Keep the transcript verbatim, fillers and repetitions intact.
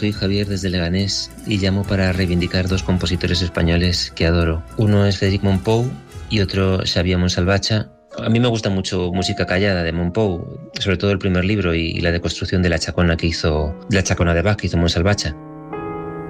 soy Javier desde Leganés y llamo para reivindicar dos compositores españoles que adoro. Uno es Frédéric Mompou y otro Xavier Montsalvatge. A mí me gusta mucho Música callada de Mompou, sobre todo el primer libro y la deconstrucción de la chacona que hizo, de la chacona de Bach que hizo Montsalvatge.